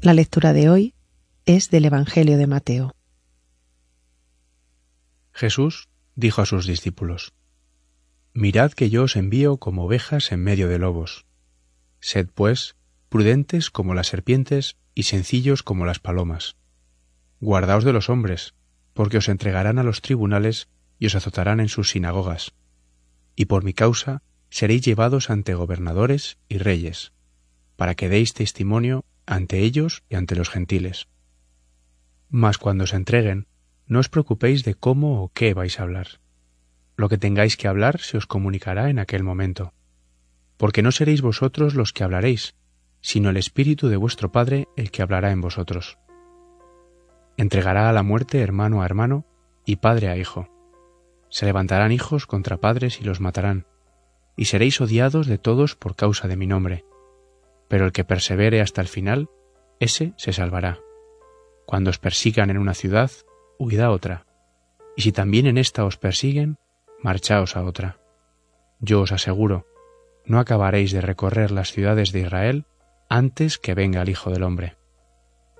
La lectura de hoy es del Evangelio de Mateo. Jesús dijo a sus discípulos: Mirad que yo os envío como ovejas en medio de lobos. Sed, pues, prudentes como las serpientes y sencillos como las palomas. Guardaos de los hombres, porque os entregarán a los tribunales y os azotarán en sus sinagogas. Y por mi causa seréis llevados ante gobernadores y reyes, para que deis testimonio ante ellos y ante los gentiles. Mas cuando os entreguen, no os preocupéis de cómo o qué vais a hablar. Lo que tengáis que hablar se os comunicará en aquel momento, porque no seréis vosotros los que hablaréis, sino el Espíritu de vuestro Padre el que hablará en vosotros. Entregará a la muerte hermano a hermano y padre a hijo. Se levantarán hijos contra padres y los matarán, y seréis odiados de todos por causa de mi nombre. Pero el que persevere hasta el final, ese se salvará. Cuando os persigan en una ciudad, huid a otra, y si también en esta os persiguen, marchaos a otra. Yo os aseguro, no acabaréis de recorrer las ciudades de Israel antes que venga el Hijo del Hombre.